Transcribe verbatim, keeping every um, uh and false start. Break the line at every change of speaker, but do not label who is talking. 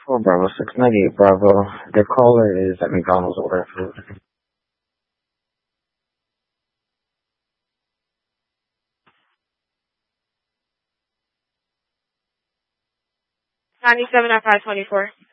four Bravo six ninety-eight Bravo. The caller is at McDonald's ordering food.
ninety-seven at five twenty-four.